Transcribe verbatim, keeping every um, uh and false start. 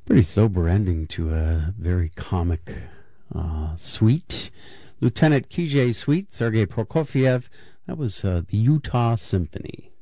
Pretty sober ending to a very comic uh, suite. Lieutenant K J Suite, Sergei Prokofiev. That was uh, the Utah Symphony.